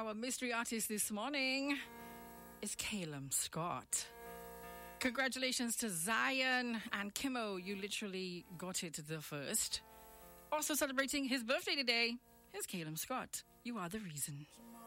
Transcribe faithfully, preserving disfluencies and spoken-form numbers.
our mystery artist this morning is Calum Scott. Congratulations to Zion and Kimo. You literally got it the first. Also celebrating his birthday today is Calum Scott. You are the reason.